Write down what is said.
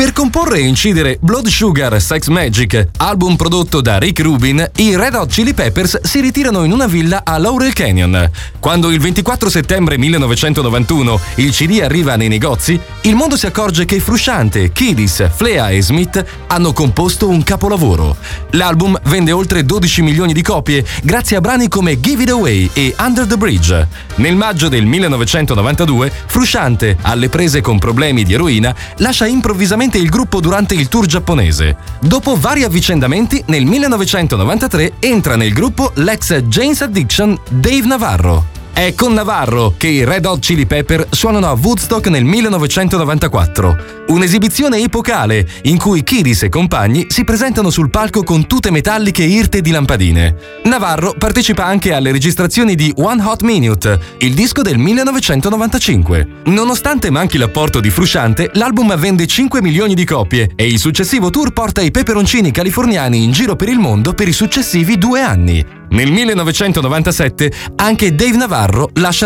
Per comporre e incidere Blood Sugar Sex Magic, album prodotto da Rick Rubin, i Red Hot Chili Peppers si ritirano in una villa a Laurel Canyon. Quando il 24 settembre 1991 il CD arriva nei negozi, il mondo si accorge che Frusciante, Kiddis, Flea e Smith hanno composto un capolavoro. L'album vende oltre 12 milioni di copie grazie a brani come Give It Away e Under the Bridge. Nel maggio del 1992, Frusciante, alle prese con problemi di eroina, lascia improvvisamente il gruppo durante il tour giapponese. Dopo vari avvicendamenti, nel 1993 entra nel gruppo l'ex Jane's Addiction Dave Navarro. È con Navarro che i Red Hot Chili Pepper suonano a Woodstock nel 1994. Un'esibizione epocale in cui Kiddis e compagni si presentano sul palco con tute metalliche irte di lampadine. Navarro partecipa anche alle registrazioni di One Hot Minute, il disco del 1995. Nonostante manchi l'apporto di Frusciante, l'album vende 5 milioni di copie e il successivo tour porta i peperoncini californiani in giro per il mondo per i successivi 2 anni. Nel 1997 anche Dave Navarro lascia